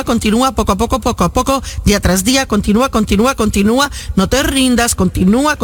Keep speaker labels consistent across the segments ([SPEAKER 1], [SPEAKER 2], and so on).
[SPEAKER 1] poco a poco, día tras día, continúa, no te rindas, continúa.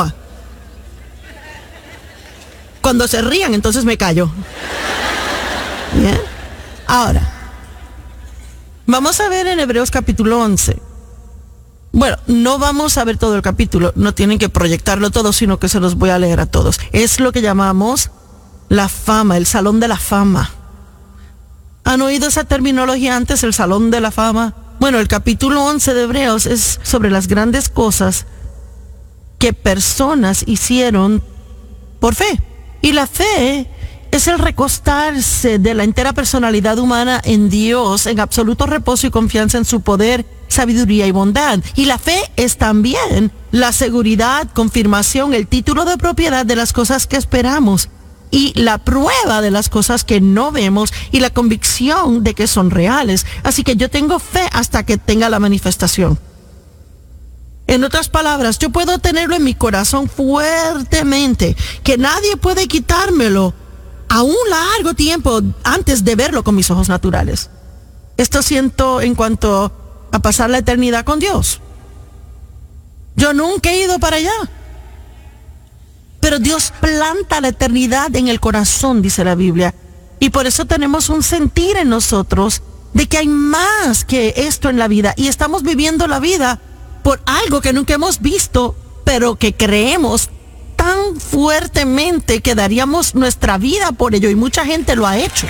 [SPEAKER 1] Cuando se rían, entonces me callo. Bien. Ahora, vamos a ver en Hebreos capítulo 11. Bueno, no vamos a ver todo el capítulo, no tienen que proyectarlo todo, sino que se los voy a leer a todos. Es lo que llamamos la fama, el salón de la fama. ¿Han oído esa terminología antes, el salón de la fama? Bueno, el capítulo 11 de Hebreos es sobre las grandes cosas que personas hicieron por fe. Y la fe es el recostarse de la entera personalidad humana en Dios, en absoluto reposo y confianza en su poder, sabiduría y bondad. Y la fe es también la seguridad, confirmación, el título de propiedad de las cosas que esperamos y la prueba de las cosas que no vemos y la convicción de que son reales. Así que yo tengo fe hasta que tenga la manifestación. En otras palabras, yo puedo tenerlo en mi corazón fuertemente, que nadie puede quitármelo a un largo tiempo antes de verlo con mis ojos naturales. Esto siento en cuanto a pasar la eternidad con Dios. Yo nunca he ido para allá. Pero Dios planta la eternidad en el corazón, dice la Biblia. Y por eso tenemos un sentir en nosotros de que hay más que esto en la vida. Y estamos viviendo la vida por algo que nunca hemos visto, pero que creemos tan fuertemente que daríamos nuestra vida por ello. Y mucha gente lo ha hecho.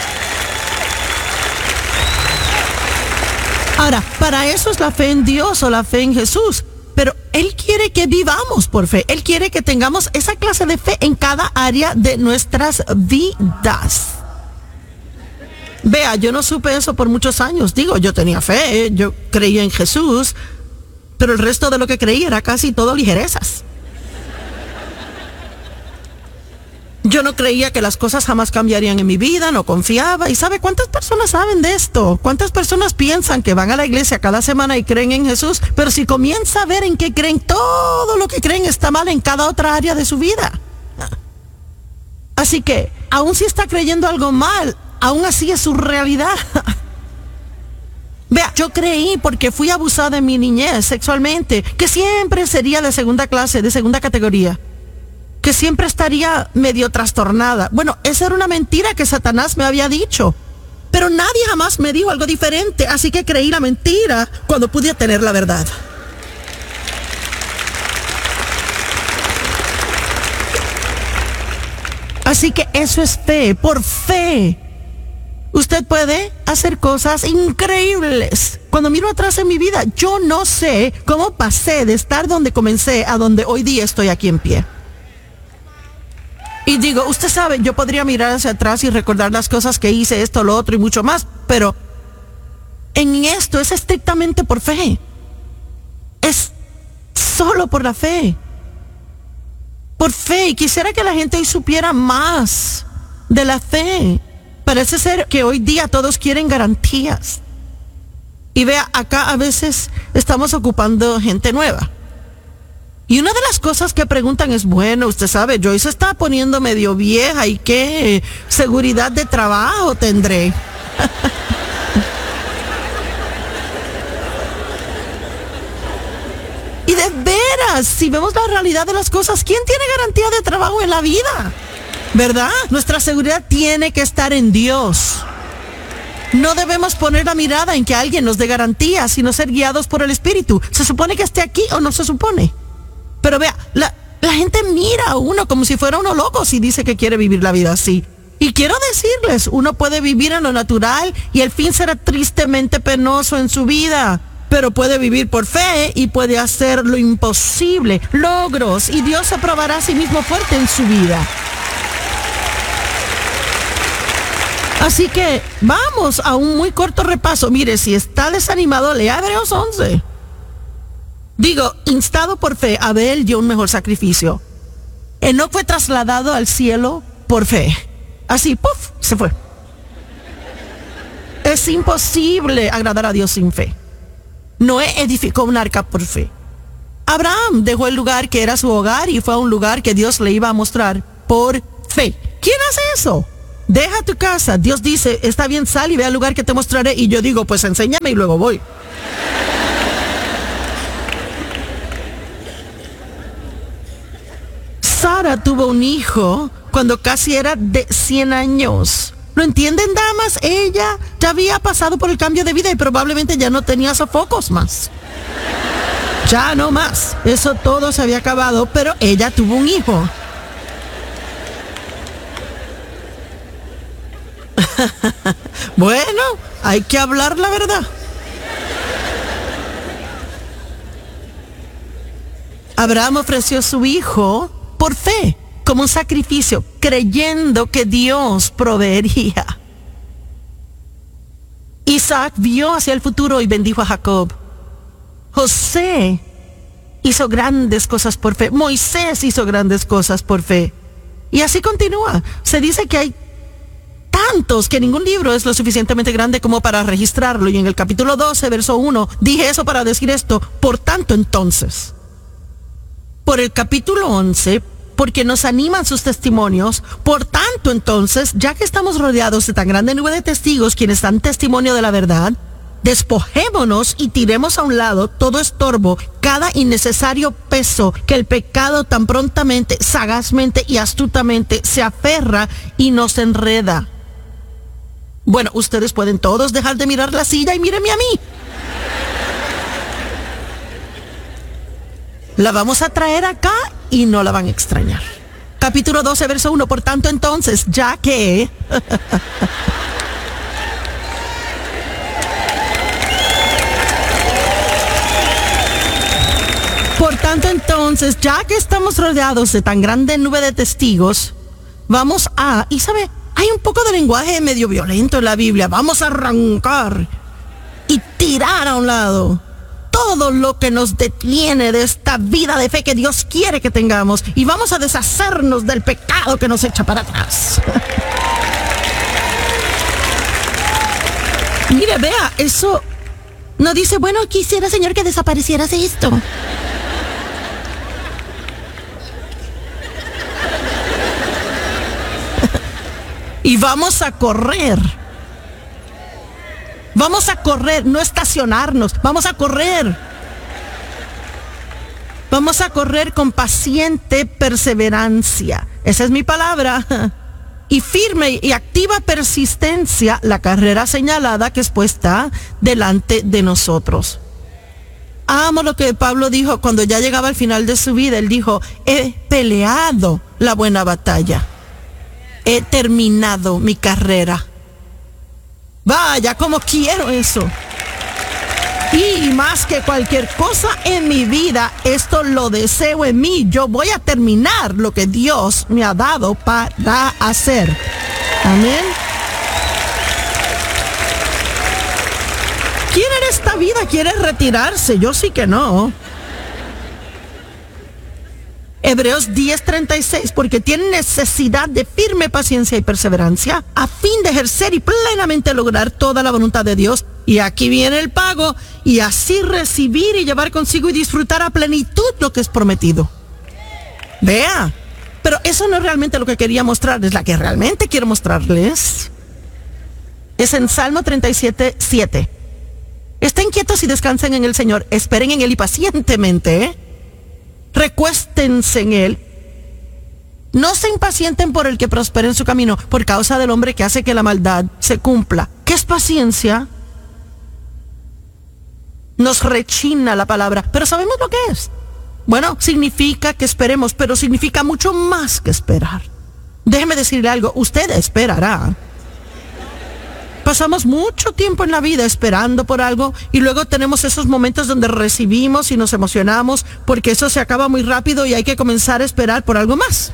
[SPEAKER 1] Ahora, para eso es la fe en Dios o la fe en Jesús. Pero Él quiere que vivamos por fe. Él quiere que tengamos esa clase de fe en cada área de nuestras vidas. Vea, yo no supe eso por muchos años. Digo, yo tenía fe, yo creía en Jesús, pero el resto de lo que creía era casi todo ligerezas. Yo no creía que las cosas jamás cambiarían en mi vida, no confiaba. ¿Y sabe cuántas personas saben de esto? ¿Cuántas personas piensan que van a la iglesia cada semana y creen en Jesús? Pero si comienza a ver en qué creen, todo lo que creen está mal en cada otra área de su vida. Así que, aun si está creyendo algo mal, aún así es su realidad. Vea, yo creí porque fui abusada en mi niñez sexualmente, que siempre sería de segunda clase, de segunda categoría. Que siempre estaría medio trastornada. Bueno, esa era una mentira que Satanás me había dicho. Pero nadie jamás me dijo algo diferente, así que creí la mentira cuando pude tener la verdad. Así que eso es fe, por fe. Usted puede hacer cosas increíbles. Cuando miro atrás en mi vida, yo no sé cómo pasé de estar donde comencé a donde hoy día estoy aquí en pie. Y digo, usted sabe, yo podría mirar hacia atrás y recordar las cosas que hice, esto, lo otro y mucho más, pero en esto es estrictamente por fe. Es solo por la fe. Por fe. Y quisiera que la gente hoy supiera más de la fe. Parece ser que hoy día todos quieren garantías. Y vea, acá a veces estamos ocupando gente nueva. Y una de las cosas que preguntan es, bueno, usted sabe, Joyce se está poniendo medio vieja y qué seguridad de trabajo tendré. Y de veras, si vemos la realidad de las cosas, ¿quién tiene garantía de trabajo en la vida? ¿Verdad? Nuestra seguridad tiene que estar en Dios. No debemos poner la mirada en que alguien nos dé garantía, sino ser guiados por el Espíritu. ¿Se supone que esté aquí o no se supone? Pero vea, la gente mira a uno como si fuera uno loco si dice que quiere vivir la vida así. Y quiero decirles, uno puede vivir en lo natural y el fin será tristemente penoso en su vida. Pero puede vivir por fe y puede hacer lo imposible, logros, y Dios se probará a sí mismo fuerte en su vida. Así que vamos a un muy corto repaso. Mire, si está desanimado, lea Hebreos 11. Digo, instado por fe, Abel dio un mejor sacrificio. Enoc fue trasladado al cielo por fe. Así, ¡puf!, se fue. Es imposible agradar a Dios sin fe. Noé edificó un arca por fe. Abraham dejó el lugar que era su hogar y fue a un lugar que Dios le iba a mostrar por fe. ¿Quién hace eso? Deja tu casa. Dios dice, está bien, sal y ve al lugar que te mostraré. Y yo digo, pues enséñame y luego voy. Sara tuvo un hijo cuando casi era de 100 años. ¿Lo entienden, damas? Ella ya había pasado por el cambio de vida y probablemente ya no tenía sofocos más. Ya no más. Eso todo se había acabado, pero ella tuvo un hijo. Bueno, hay que hablar la verdad. Abraham ofreció su hijo por fe, como un sacrificio, creyendo que Dios proveería. Isaac vio hacia el futuro y bendijo a Jacob. José hizo grandes cosas por fe. Moisés hizo grandes cosas por fe. Y así continúa. Se dice que hay tantos que ningún libro es lo suficientemente grande como para registrarlo. Y en el capítulo 12, verso 1, dije eso para decir esto. Por tanto, entonces, por el capítulo 11, porque nos animan sus testimonios. Por tanto, entonces, ya que estamos rodeados de tan grande nube de testigos, quienes dan testimonio de la verdad, despojémonos y tiremos a un lado todo estorbo, cada innecesario peso que el pecado tan prontamente, sagazmente y astutamente se aferra y nos enreda. Bueno, ustedes pueden todos dejar de mirar la silla y mírenme a mí. La vamos a traer acá y no la van a extrañar. Capítulo 12, verso 1. Por tanto, entonces, ya que... Por tanto, entonces, ya que estamos rodeados de tan grande nube de testigos, vamos a... Y sabe, hay un poco de lenguaje medio violento en la Biblia. Vamos a arrancar y tirar a un lado todo lo que nos detiene de esta vida de fe que Dios quiere que tengamos. Y vamos a deshacernos del pecado que nos echa para atrás. Mire, vea, eso no dice, bueno, quisiera, Señor, que desaparecieras esto. Y vamos a correr. Vamos a correr, no estacionarnos. Vamos a correr. Vamos a correr con paciente perseverancia. Esa es mi palabra. Y firme y activa persistencia la carrera señalada que es puesta delante de nosotros. Amo lo que Pablo dijo cuando ya llegaba al final de su vida. Él dijo, he peleado la buena batalla. He terminado mi carrera. Vaya, como quiero eso. Y más que cualquier cosa en mi vida, esto lo deseo en mí. Yo voy a terminar lo que Dios me ha dado para hacer. Amén. ¿Quién en esta vida quiere retirarse? Yo sí que no. Hebreos 10:36, porque tienen necesidad de firme paciencia y perseverancia a fin de ejercer y plenamente lograr toda la voluntad de Dios. Y aquí viene el pago, y así recibir y llevar consigo y disfrutar a plenitud lo que es prometido. Vea, pero eso no es realmente lo que quería mostrarles. La que realmente quiero mostrarles es en Salmo 37:7. Estén quietos y descansen en el Señor, esperen en Él y pacientemente, recuéstense en Él. No se impacienten por el que prospere en su camino, por causa del hombre que hace que la maldad se cumpla. ¿Qué es paciencia? Nos rechina la palabra, pero sabemos lo que es. Bueno, significa que esperemos, pero significa mucho más que esperar. Déjeme decirle algo, usted esperará. Pasamos mucho tiempo en la vida esperando por algo y luego tenemos esos momentos donde recibimos y nos emocionamos porque eso se acaba muy rápido y hay que comenzar a esperar por algo más.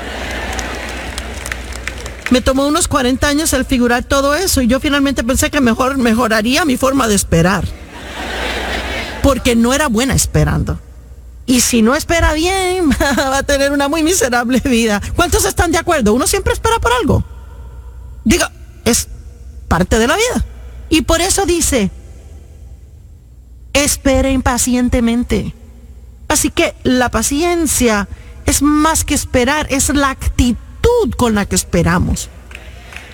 [SPEAKER 1] Me tomó unos 40 años el figurar todo eso y yo finalmente pensé que mejoraría mi forma de esperar. Porque no era buena esperando. Y si no espera bien, va a tener una muy miserable vida. ¿Cuántos están de acuerdo? Uno siempre espera por algo. Diga, es parte de la vida. Y por eso dice, esperen pacientemente. Así que la paciencia es más que esperar, es la actitud con la que esperamos.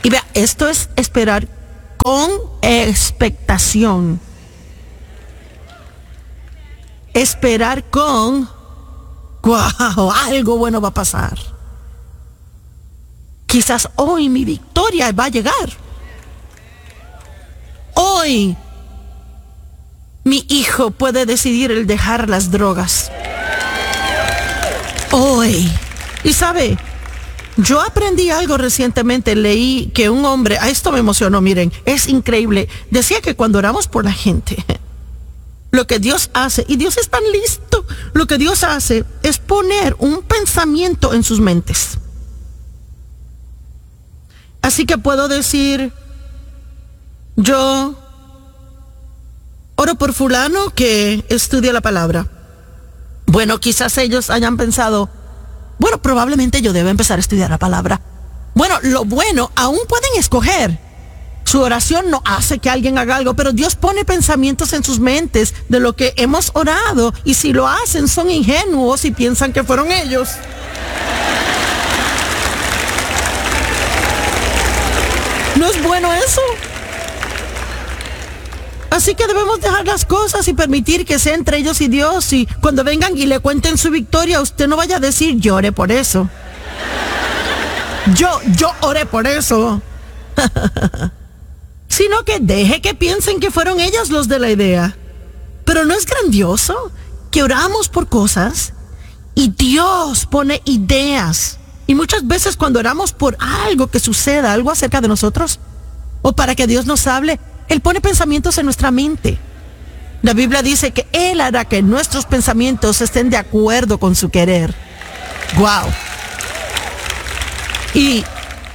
[SPEAKER 1] Y vea, esto es esperar con expectación. Esperar con, wow, algo bueno va a pasar. Quizás hoy mi victoria va a llegar. Hoy mi hijo puede decidir el dejar las drogas. Hoy. Y sabe, yo aprendí algo recientemente, leí que un hombre, a esto me emocionó, miren, es increíble. Decía que cuando oramos por la gente, lo que Dios hace, y Dios es tan listo, lo que Dios hace es poner un pensamiento en sus mentes. Así que puedo decir, yo oro por fulano que estudia la palabra. Bueno, quizás ellos hayan pensado, bueno, probablemente yo debo empezar a estudiar la palabra. Bueno, lo bueno, aún pueden escoger. Su oración no hace que alguien haga algo, pero Dios pone pensamientos en sus mentes de lo que hemos orado, y si lo hacen son ingenuos y piensan que fueron ellos. ¿No es bueno eso? Así que debemos dejar las cosas y permitir que sea entre ellos y Dios. Y cuando vengan y le cuenten su victoria, usted no vaya a decir, yo oré por eso. Yo oré por eso. Sino que deje que piensen que fueron ellos los de la idea. Pero ¿no es grandioso que oramos por cosas y Dios pone ideas? Y muchas veces cuando oramos por algo que suceda, algo acerca de nosotros, o para que Dios nos hable, Él pone pensamientos en nuestra mente. La Biblia dice que Él hará que nuestros pensamientos estén de acuerdo con su querer. ¡Wow! Y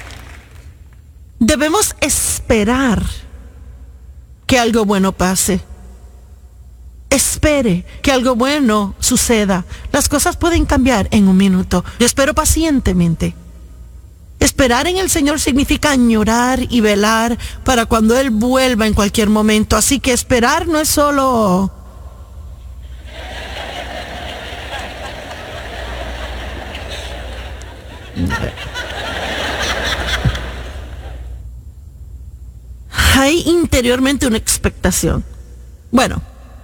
[SPEAKER 1] debemos esperar que algo bueno pase. Espere que algo bueno suceda. Las cosas pueden cambiar en un minuto. Yo espero pacientemente. Esperar en el Señor significa añorar y velar para cuando Él vuelva en cualquier momento. Así que esperar no es solo... Hay interiormente una expectación. Bueno,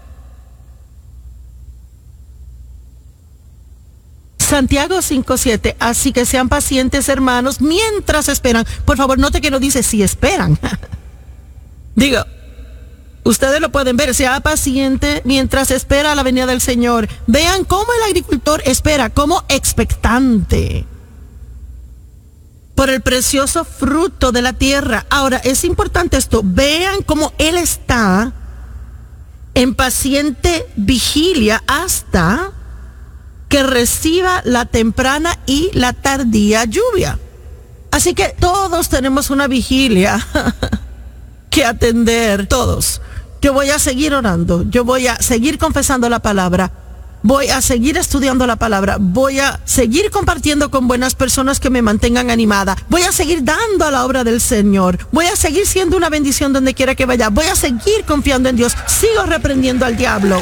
[SPEAKER 1] Santiago 5:7, así que sean pacientes, hermanos, mientras esperan. Por favor, note que no dice si esperan. Digo, ustedes lo pueden ver, sea paciente mientras espera la venida del Señor. Vean cómo el agricultor espera, como expectante por el precioso fruto de la tierra. Ahora, es importante esto, vean cómo él está en paciente vigilia hasta que reciba la temprana y la tardía lluvia. Así que todos tenemos una vigilia que atender, todos. Yo voy a seguir orando, yo voy a seguir confesando la palabra, voy a seguir estudiando la palabra, voy a seguir compartiendo con buenas personas que me mantengan animada, voy a seguir dando a la obra del Señor, voy a seguir siendo una bendición donde quiera que vaya, voy a seguir confiando en Dios, sigo reprendiendo al diablo.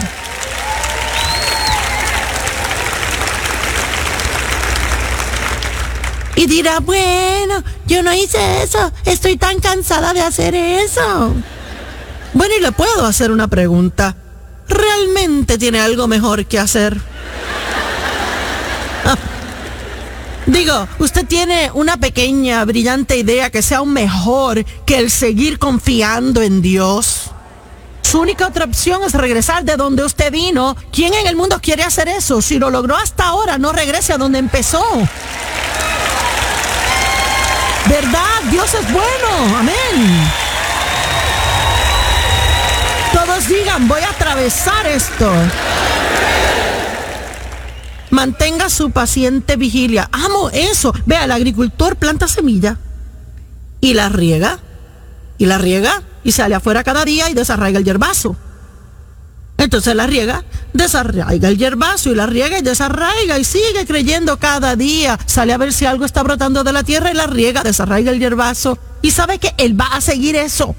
[SPEAKER 1] Y dirá, bueno, yo no hice eso, estoy tan cansada de hacer eso. Bueno, y le puedo hacer una pregunta. ¿Realmente tiene algo mejor que hacer? Digo, usted tiene una pequeña, brillante idea que sea aún mejor que el seguir confiando en Dios. Su única otra opción es regresar de donde usted vino. ¿Quién en el mundo quiere hacer eso? Si lo logró hasta ahora, no regrese a donde empezó. ¿Verdad? Dios es bueno. Amén. Todos digan, voy a atravesar esto. Mantenga su paciente vigilia. Amo eso. Vea, el agricultor planta semilla y la riega, y la riega, y sale afuera cada día y desarraiga el hierbazo. Entonces la riega, desarraiga el hierbazo, y la riega y desarraiga, y sigue creyendo cada día. Sale a ver si algo está brotando de la tierra y la riega, desarraiga el hierbazo. Y sabe que él va a seguir eso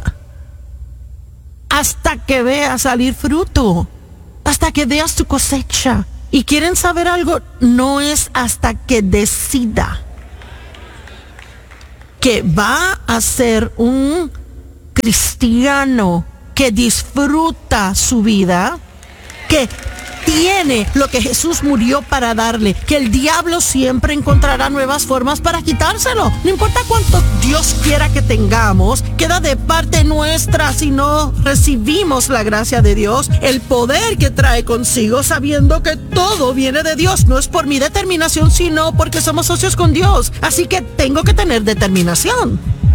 [SPEAKER 1] hasta que vea salir fruto, hasta que veas tu cosecha. ¿Y quieren saber algo? No es hasta que decida. que va a ser un cristiano que disfruta su vida, que tiene lo que Jesús murió para darle, que el diablo siempre encontrará nuevas formas para quitárselo. No importa cuánto Dios quiera que tengamos, queda de parte nuestra si no recibimos la gracia de Dios, el poder que trae consigo, sabiendo que todo viene de Dios. No es por mi determinación, sino porque somos socios con Dios. Así que tengo que tener determinación.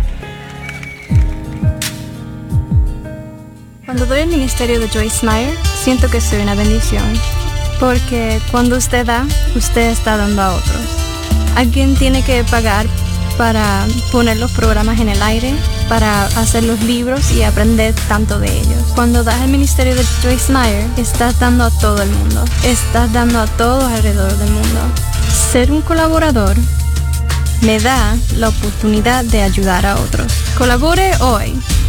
[SPEAKER 2] Cuando doy el ministerio de Joyce Meyer, siento que soy una bendición, porque cuando usted da, usted está dando a otros. Alguien tiene que pagar para poner los programas en el aire, para hacer los libros y aprender tanto de ellos. Cuando das el ministerio de Joyce Meyer, estás dando a todo el mundo, estás dando a todos alrededor del mundo. Ser un colaborador me da la oportunidad de ayudar a otros. Colabore hoy